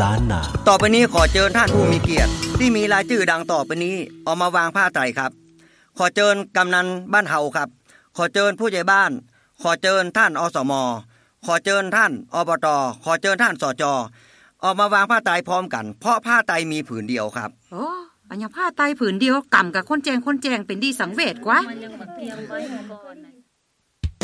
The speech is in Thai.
ล้านนาต่อไปนี้ขอเชิญท่านผู้มีเกียรติที่มีรายชื่อดังต่อไปนี้ออกมาวางผ้าไตรครับขอเชิญกำนันบ้านเฮาครับขอเชิญผู้ใหญ่บ้านขอเชิญท่านอสมขอเชิญท่านอบตขอเชิญท่านสจออกมาวางผ้าไตรพร้อมกันเพราะผ้าไตรมีผืนเดียวครับโอ้ปัญญาผ้าไตรผืนเดียวกำกับคนแจงเป็นดีสังเวชกว่า